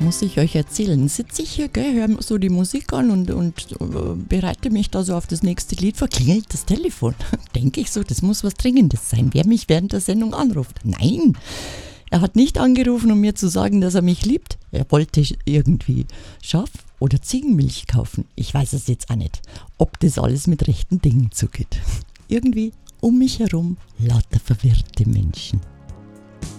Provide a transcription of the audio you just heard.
muss ich euch erzählen. Sitze ich hier, höre so die Musik an und bereite mich da so auf das nächste Lied vor. Klingelt das Telefon. Denke ich so, das muss was Dringendes sein. Wer mich während der Sendung anruft. Nein, er hat nicht angerufen, um mir zu sagen, dass er mich liebt. Er wollte irgendwie Schaf- oder Ziegenmilch kaufen. Ich weiß es jetzt auch nicht, ob das alles mit rechten Dingen zugeht. Irgendwie um mich herum lauter verwirrte Menschen.